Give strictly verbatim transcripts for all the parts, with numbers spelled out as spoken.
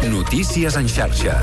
Notícies en xarxa.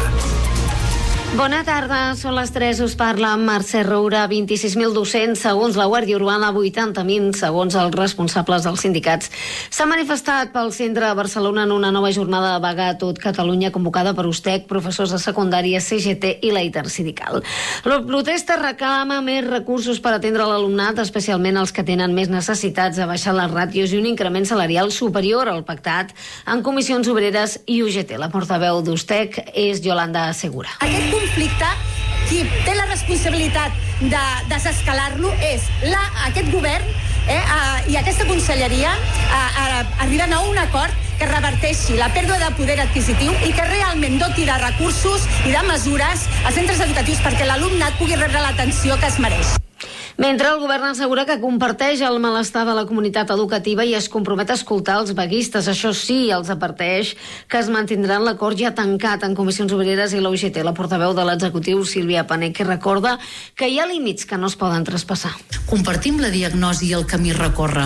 Bona tarda, són les tres, us parla Mercè Roura. Vint-i-sis mil dos-cents segons la Guàrdia Urbana, vuitanta mil segons els responsables dels sindicats. S'ha manifestat pel centre de Barcelona en una nova jornada de vaga a tot Catalunya convocada per U S T E C, professors de secundària, C G T i la Intersindical. La protesta reclama més recursos per atendre l'alumnat, especialment els que tenen més necessitats, de baixar les ràtios i un increment salarial superior al pactat en comissions obreres i U G T. La portaveu d'U S T E C és Yolanda Segura. Aquest conflicte, qui té la responsabilitat de desescalar-lo és la, aquest govern eh, uh, i aquesta conselleria uh, uh, arriben a un acord que reverteixi la pèrdua de poder adquisitiu i que realment doti de recursos i de mesures als centres educatius perquè l'alumnat pugui rebre l'atenció que es mereix. Mentre el govern assegura que comparteix el malestar de la comunitat educativa i es compromet a escoltar els vaguistes. Això sí, els adverteix que es mantindran l'acord ja tancat en comissions obreres i la U G T. La portaveu de l'executiu, Sílvia Pané, que recorda que hi ha límits que no es poden traspassar. Compartim la diagnosi i el camí a recórrer,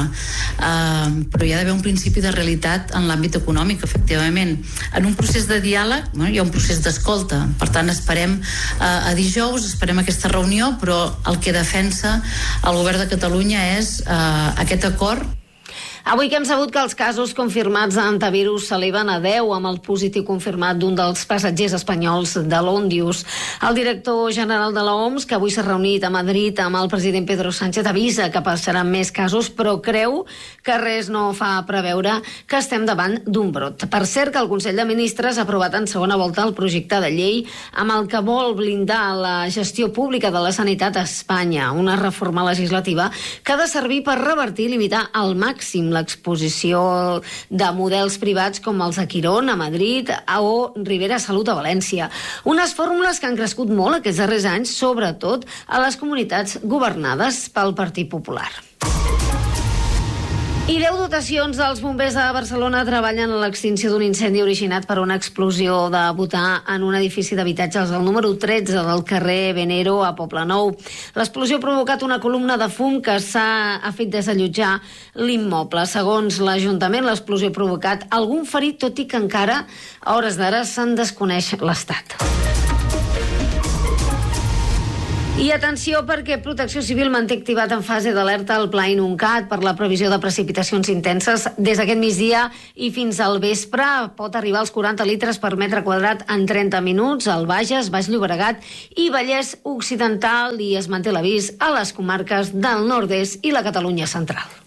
uh, però hi ha d'haver un principi de realitat en l'àmbit econòmic, efectivament. En un procés de diàleg, bueno, hi ha un procés d'escolta. Per tant, esperem uh, a dijous, esperem aquesta reunió, però el que defensa el govern de Catalunya és eh, aquest acord. Avui que hem sabut que els casos confirmats d'antivirus s'eleven a deu amb el positiu confirmat d'un dels passatgers espanyols de l'Ondius. El director general de l'O M S, que avui s'ha reunit a Madrid amb el president Pedro Sánchez, avisa que passaran més casos, però creu que res no fa preveure que estem davant d'un brot. Per cert, que el Consell de Ministres ha aprovat en segona volta el projecte de llei amb el que vol blindar la gestió pública de la sanitat a Espanya, una reforma legislativa que ha de servir per revertir i limitar al màxim l'exposició de models privats com els de Quirón a Madrid o Rivera Salut a València. Unes fórmules que han crescut molt aquests darrers anys, sobretot a les comunitats governades pel Partit Popular. I deu dotacions dels bombers de Barcelona treballen a l'extinció d'un incendi originat per una explosió de butà en un edifici d'habitatges al número tretze del carrer Venero a Poblenou. L'explosió ha provocat una columna de fum que s'ha ha fet desallotjar l'immoble. Segons l'Ajuntament, l'explosió ha provocat algun ferit, tot i que encara, a hores d'ara, se'n desconeix l'estat. I atenció, perquè Protecció Civil manté activat en fase d'alerta el Pla Inuncat per la previsió de precipitacions intenses des d'aquest migdia i fins al vespre. Pot arribar als quaranta litres per metre quadrat en trenta minuts al Bages, Baix Llobregat i Vallès Occidental, i es manté l'avís a les comarques del nord-est i la Catalunya central.